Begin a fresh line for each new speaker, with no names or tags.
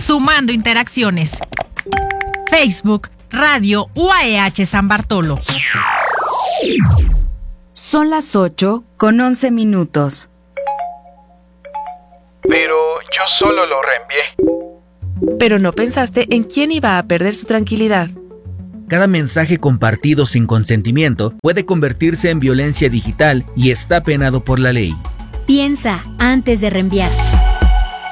sumando interacciones. Facebook, Radio UAEH San Bartolo.
Son las 8:11.
Pero yo solo lo reenvié.
Pero no pensaste en quién iba a perder su tranquilidad.
Cada mensaje compartido sin consentimiento puede convertirse en violencia digital y está penado por la ley.
Piensa antes de reenviar.